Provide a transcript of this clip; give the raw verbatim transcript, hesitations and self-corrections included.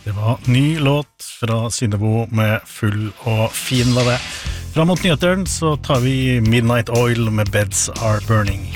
Det var ny låt fra Synnøve med Full og fin var det. Fram mot nyheteren så tar vi Midnight Oil med Beds Are Burning.